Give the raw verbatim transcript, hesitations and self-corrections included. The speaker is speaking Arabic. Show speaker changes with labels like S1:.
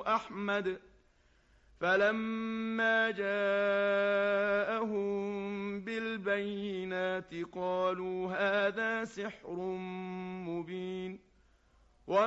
S1: أحمد فلما جاءهم بالبينات قالوا هذا سحر مبين